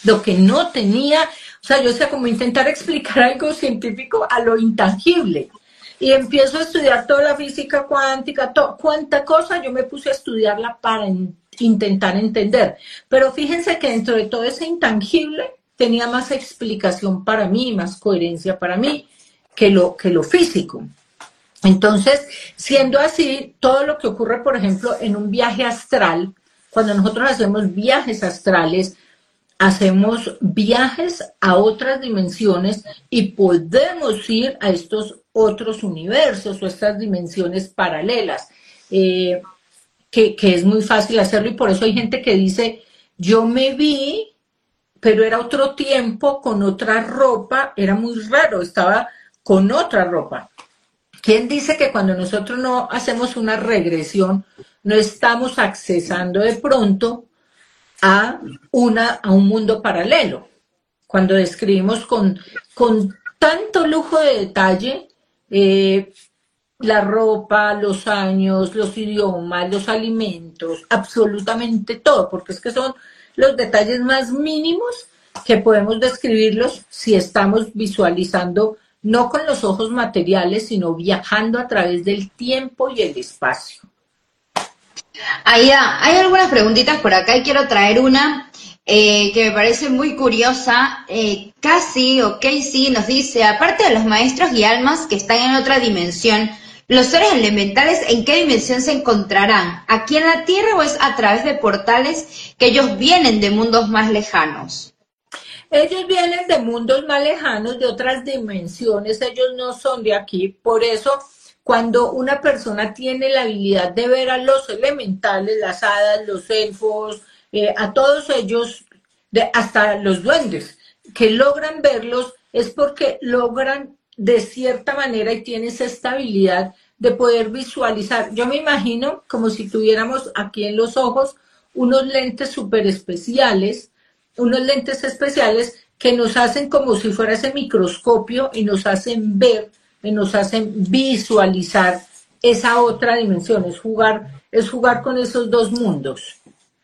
lo que no tenía, o sea, yo decía como intentar explicar algo científico a lo intangible. Y empiezo a estudiar toda la física cuántica, cuánta cosa yo me puse a estudiarla para intentar entender. Pero fíjense que dentro de todo ese intangible tenía más explicación para mí, más coherencia para mí que lo físico. Entonces, siendo así, todo lo que ocurre, por ejemplo, en un viaje astral, cuando nosotros hacemos viajes astrales, hacemos viajes a otras dimensiones y podemos ir a estos otros universos o estas dimensiones paralelas, que es muy fácil hacerlo y por eso hay gente que dice, yo me vi, pero era otro tiempo, con otra ropa, era muy raro, estaba con otra ropa. ¿Quién dice que cuando nosotros no hacemos una regresión, no estamos accesando de pronto a un mundo paralelo? Cuando describimos con tanto lujo de detalle la ropa, los años, los idiomas, los alimentos, absolutamente todo, porque es que son los detalles más mínimos que podemos describirlos si estamos visualizando no con los ojos materiales, sino viajando a través del tiempo y el espacio. Aida, hay algunas preguntitas por acá y quiero traer una que me parece muy curiosa. Casey nos dice, aparte de los maestros y almas que están en otra dimensión, ¿los seres elementales en qué dimensión se encontrarán? ¿Aquí en la Tierra o es a través de portales que ellos vienen de mundos más lejanos? Ellos vienen de mundos más lejanos, de otras dimensiones, ellos no son de aquí, por eso cuando una persona tiene la habilidad de ver a los elementales, las hadas, los elfos, a todos ellos, hasta los duendes, que logran verlos, es porque logran de cierta manera y tienen esa habilidad de poder visualizar. Yo me imagino como si tuviéramos aquí en los ojos unos lentes súper especiales, unos lentes especiales que nos hacen como si fuera ese microscopio y nos hacen ver, y nos hacen visualizar esa otra dimensión, es jugar con esos dos mundos.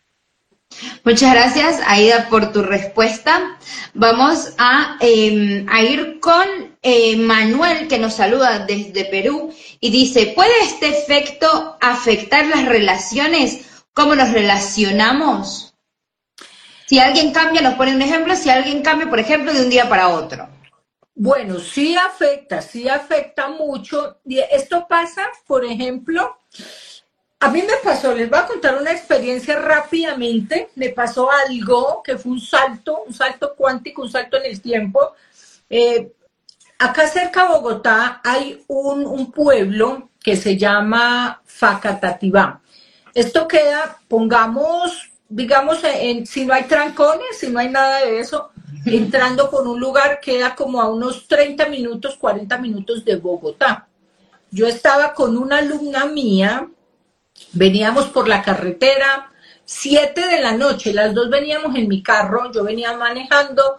Muchas gracias, Aida, por tu respuesta. Vamos a ir con Manuel, que nos saluda desde Perú, y dice, ¿puede este efecto afectar las relaciones? ¿Cómo nos relacionamos? Si alguien cambia, nos pone un ejemplo, si alguien cambia, por ejemplo, de un día para otro. Bueno, sí afecta mucho. Esto pasa, por ejemplo, a mí me pasó, les voy a contar una experiencia rápidamente, me pasó algo que fue un salto cuántico, un salto en el tiempo. Acá cerca de Bogotá hay un pueblo que se llama Facatativá. Esto queda, pongamos, digamos, si no hay trancones, si no hay nada de eso, entrando por un lugar queda como a unos 30 minutos, 40 minutos de Bogotá. Yo estaba con una alumna mía, veníamos por la carretera, 7 de la noche, las dos veníamos en mi carro, yo venía manejando,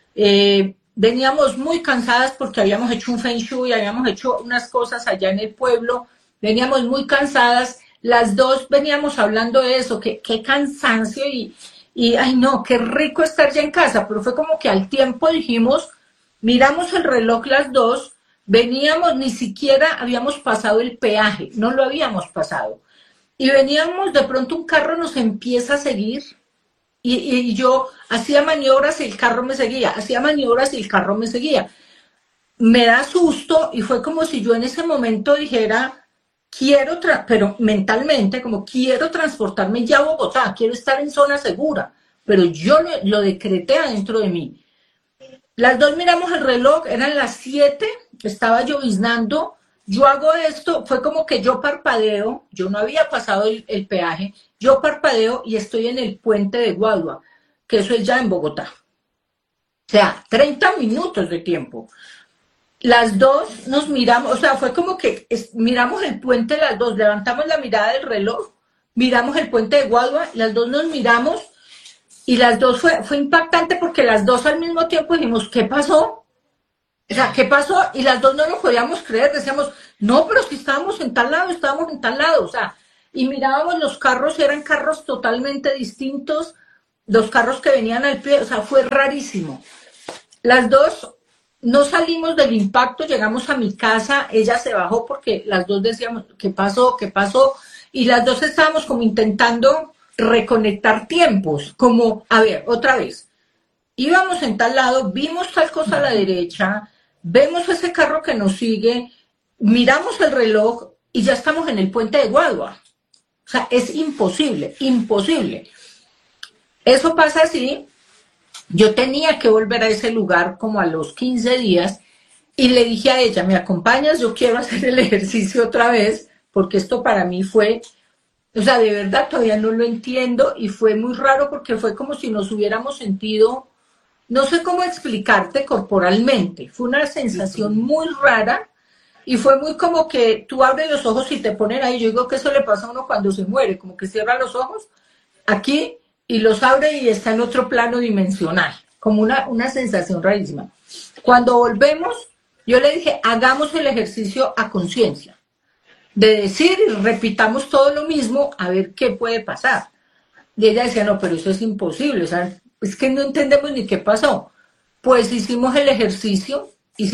veníamos muy cansadas porque habíamos hecho un feng shui, habíamos hecho unas cosas allá en el pueblo, veníamos muy cansadas, las dos veníamos hablando de eso, qué cansancio y ay no, qué rico estar ya en casa, pero fue como que al tiempo dijimos, miramos el reloj las dos, veníamos, ni siquiera habíamos pasado el peaje, no lo habíamos pasado. Y veníamos, de pronto un carro nos empieza a seguir y yo hacía maniobras y el carro me seguía, hacía maniobras y el carro me seguía. Me da susto y fue como si yo en ese momento dijera, pero mentalmente, como quiero transportarme ya a Bogotá, quiero estar en zona segura, pero yo lo decreté adentro de mí. Las dos miramos el reloj, eran las 7, estaba lloviznando, yo hago esto, fue como que yo parpadeo, yo no había pasado el peaje, yo parpadeo y estoy en el puente de Guadua, que eso es ya en Bogotá. O sea, 30 minutos de tiempo. Las dos nos miramos, o sea, fue como que miramos el puente las dos, levantamos la mirada del reloj, miramos el puente de Guadua, las dos nos miramos y las dos fue impactante porque las dos al mismo tiempo dijimos, ¿qué pasó? O sea, ¿qué pasó? Y las dos no lo podíamos creer, decíamos, no, pero si estábamos en tal lado, o sea, y mirábamos los carros y eran carros totalmente distintos, los carros que venían al pie, o sea, fue rarísimo. Las dos no salimos del impacto, llegamos a mi casa, ella se bajó porque las dos decíamos, ¿qué pasó? ¿Qué pasó? Y las dos estábamos como intentando reconectar tiempos, como, a ver, otra vez, íbamos en tal lado, vimos tal cosa a la derecha, vemos ese carro que nos sigue, miramos el reloj y ya estamos en el puente de Guadua. O sea, es imposible, imposible. Eso pasa así. Yo tenía que volver a ese lugar como a los 15 días y le dije a ella, ¿me acompañas? Yo quiero hacer el ejercicio otra vez, porque esto para mí fue, o sea, de verdad todavía no lo entiendo y fue muy raro porque fue como si nos hubiéramos sentido, no sé cómo explicarte corporalmente, fue una sensación muy rara y fue muy como que tú abres los ojos y te ponen ahí, yo digo que eso le pasa a uno cuando se muere, como que cierra los ojos aquí y los abre y está en otro plano dimensional, como una sensación rarísima. Cuando volvemos, yo le dije, hagamos el ejercicio a conciencia, de decir y repitamos todo lo mismo, a ver qué puede pasar. Y ella decía, no, pero eso es imposible, o sea, es que no entendemos ni qué pasó. Pues hicimos el ejercicio,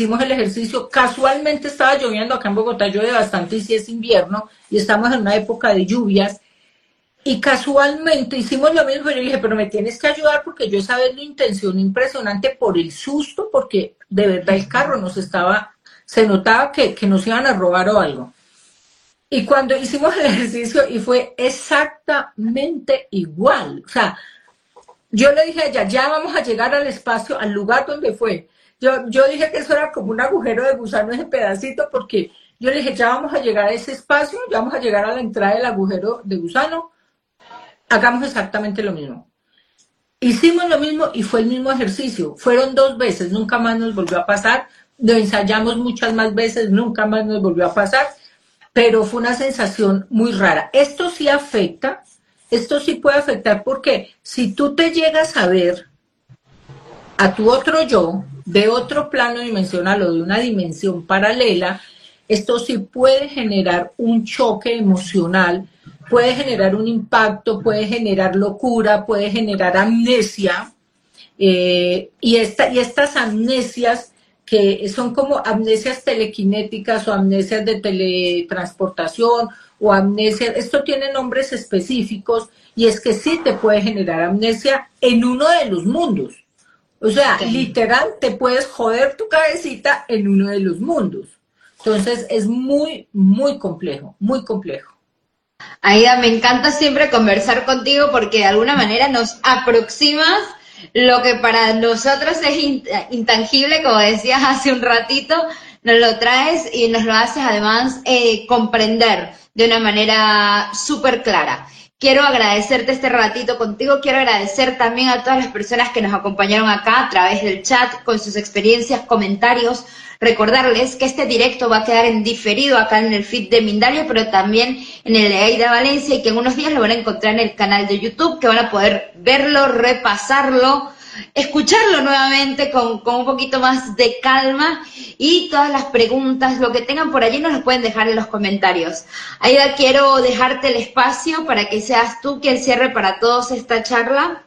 casualmente estaba lloviendo, acá en Bogotá llueve bastante y sí es invierno, y estamos en una época de lluvias, y casualmente hicimos lo mismo, y yo le dije, pero me tienes que ayudar porque yo esa vez la intención impresionante por el susto, porque de verdad el carro se notaba que nos iban a robar o algo. Y cuando hicimos el ejercicio, y fue exactamente igual, o sea, yo le dije a ella, ya vamos a llegar al espacio, al lugar donde fue. Yo dije que eso era como un agujero de gusano, ese pedacito, porque yo le dije, ya vamos a llegar a ese espacio, ya vamos a llegar a la entrada del agujero de gusano, hagamos exactamente lo mismo. Hicimos lo mismo y fue el mismo ejercicio. Fueron 2 veces, nunca más nos volvió a pasar. Lo ensayamos muchas más veces, nunca más nos volvió a pasar, pero fue una sensación muy rara. Esto sí afecta, esto sí puede afectar porque si tú te llegas a ver a tu otro yo, de otro plano dimensional o de una dimensión paralela, esto sí puede generar un choque emocional, puede generar un impacto, puede generar locura, puede generar amnesia, y estas amnesias que son como amnesias telequinéticas o amnesias de teletransportación o amnesias, esto tiene nombres específicos y es que sí te puede generar amnesia en uno de los mundos. O sea, literal, te puedes joder tu cabecita en uno de los mundos. Entonces, es muy, muy complejo, muy complejo. Aida, me encanta siempre conversar contigo porque de alguna manera nos aproximas lo que para nosotros es intangible, como decías hace un ratito, nos lo traes y nos lo haces además comprender de una manera súper clara. Quiero agradecerte este ratito contigo, quiero agradecer también a todas las personas que nos acompañaron acá a través del chat con sus experiencias, comentarios. Recordarles que este directo va a quedar en diferido acá en el feed de Mindalia, pero también en el de Aida Valencia y que en unos días lo van a encontrar en el canal de YouTube, que van a poder verlo, repasarlo, escucharlo nuevamente con un poquito más de calma y todas las preguntas, lo que tengan por allí nos lo pueden dejar en los comentarios. Aida, quiero dejarte el espacio para que seas tú quien cierre para todos esta charla.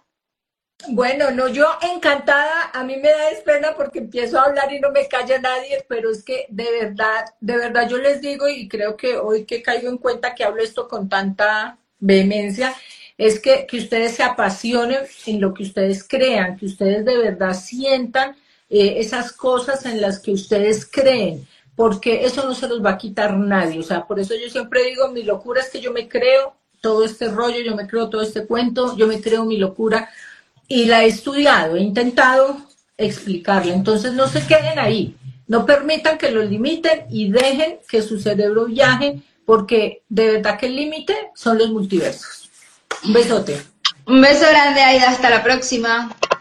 Bueno, no, yo encantada, a mí me da pena porque empiezo a hablar y no me calla nadie, pero es que de verdad yo les digo y creo que hoy que caigo en cuenta que hablo esto con tanta vehemencia, es que ustedes se apasionen en lo que ustedes crean, que ustedes de verdad sientan esas cosas en las que ustedes creen, porque eso no se los va a quitar nadie. O sea, por eso yo siempre digo, mi locura es que yo me creo todo este rollo, yo me creo todo este cuento, yo me creo mi locura y la he estudiado, he intentado explicarla. Entonces no se queden ahí, no permitan que los limiten y dejen que su cerebro viaje, porque de verdad que el límite son los multiversos. Un besote. Un beso grande, Aida. Hasta la próxima.